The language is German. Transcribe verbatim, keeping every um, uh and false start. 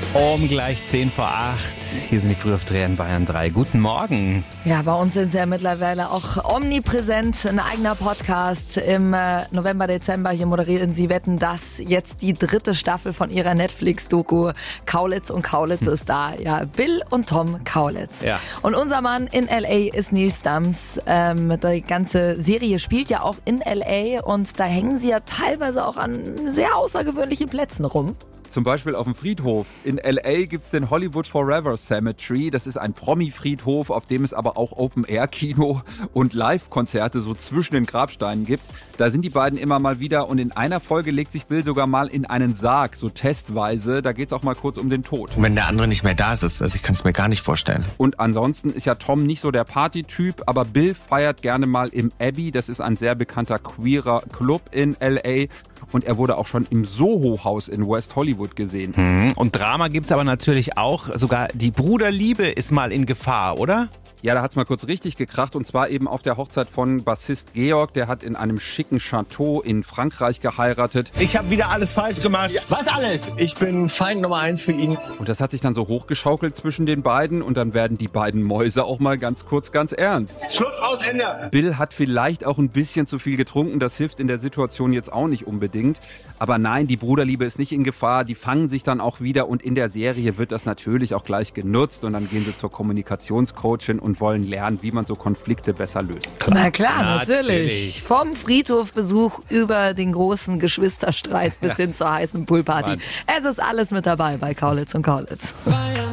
Um gleich zehn vor acht. Hier sind die Frühaufsteher in Bayern drei. Guten Morgen. Ja, bei uns sind sie ja mittlerweile auch omnipräsent. Ein eigener Podcast im äh, November, Dezember. Hier moderieren sie Wetten, dass jetzt die dritte Staffel von ihrer Netflix-Doku Kaulitz und Kaulitz hm. ist da. Ja, Bill und Tom Kaulitz. Ja. Und unser Mann in L A ist Nils Dams. Ähm, die ganze Serie spielt ja auch in L A und da hängen sie ja teilweise auch an sehr außergewöhnlichen Plätzen rum. Zum Beispiel auf dem Friedhof. In L A gibt es den Hollywood Forever Cemetery. Das ist ein Promi-Friedhof, auf dem es aber auch Open-Air-Kino und Live-Konzerte so zwischen den Grabsteinen gibt. Da sind die beiden immer mal wieder und in einer Folge legt sich Bill sogar mal in einen Sarg, so testweise. Da geht es auch mal kurz um den Tod. Wenn der andere nicht mehr da ist, also ich kann es mir gar nicht vorstellen. Und ansonsten ist ja Tom nicht so der Partytyp, aber Bill feiert gerne mal im Abbey. Das ist ein sehr bekannter queerer Club in L A. Und er wurde auch schon im Soho-Haus in West Hollywood gesehen. Mhm. Und Drama gibt's aber natürlich auch. Sogar die Bruderliebe ist mal in Gefahr, oder? Ja, da hat's mal kurz richtig gekracht und zwar eben auf der Hochzeit von Bassist Georg. Der hat in einem schicken Chateau in Frankreich geheiratet. Ich habe wieder alles falsch gemacht. Ja. Was alles? Ich bin Feind Nummer eins für ihn. Und das hat sich dann so hochgeschaukelt zwischen den beiden und dann werden die beiden Mäuse auch mal ganz kurz ganz ernst. Schluss, aus, Ende! Bill hat vielleicht auch ein bisschen zu viel getrunken. Das hilft in der Situation jetzt auch nicht unbedingt. Aber nein, die Bruderliebe ist nicht in Gefahr. Die fangen sich dann auch wieder und in der Serie wird das natürlich auch gleich genutzt und dann gehen sie zur Kommunikationscoachin und und wollen lernen, wie man so Konflikte besser löst. Klar. Na klar, natürlich. natürlich. Vom Friedhofbesuch über den großen Geschwisterstreit bis ja. hin zur heißen Poolparty. Mann. Es ist alles mit dabei bei Kaulitz und Kaulitz.